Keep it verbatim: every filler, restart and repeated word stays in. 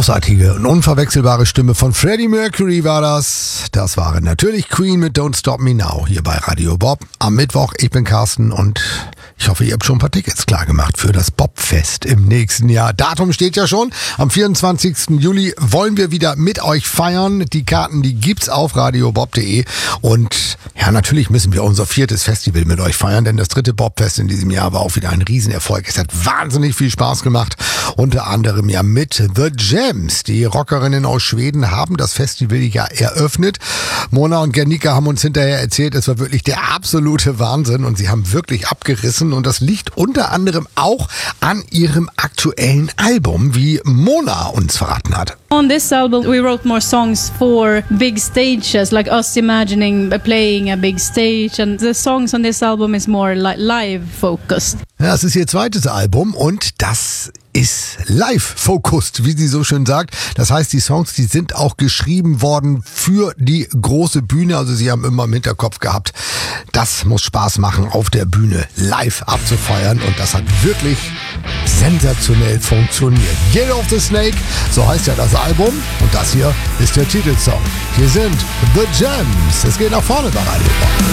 großartige und unverwechselbare Stimme von Freddie Mercury war das. Das waren natürlich Queen mit Don't Stop Me Now hier bei Radio Bob am Mittwoch. Ich bin Carsten und ich hoffe, ihr habt schon ein paar Tickets klar gemacht für das Bobfest im nächsten Jahr. Datum steht ja schon. Am vierundzwanzigsten Juli wollen wir wieder mit euch feiern. Die Karten, die gibt's auf radiobob punkt de. Und ja, natürlich müssen wir unser viertes Festival mit euch feiern, denn das dritte Bobfest in diesem Jahr war auch wieder ein Riesenerfolg. Es hat wahnsinnig viel Spaß gemacht. Unter anderem ja mit The Gems. Die Rockerinnen aus Schweden haben das Festival ja eröffnet. Mona und Gernika haben uns hinterher erzählt, es war wirklich der absolute Wahnsinn und sie haben wirklich abgerissen. Und das liegt unter anderem auch an ihrem aktuellen Album, wie Mona uns verraten hat. On this album we wrote more songs for big stages, like us imagining playing a big stage, and the songs on this album is more like live focused. Ja, es ist ihr zweites Album und das ist live-focused, wie sie so schön sagt. Das heißt, die Songs, die sind auch geschrieben worden für die große Bühne. Also sie haben immer im Hinterkopf gehabt, das muss Spaß machen, auf der Bühne live abzufeiern. Und das hat wirklich sensationell funktioniert. Year of the Snake, so heißt ja das Album. Und das hier ist der Titelsong. Hier sind The Gems. Es geht nach vorne bei Radio Bob.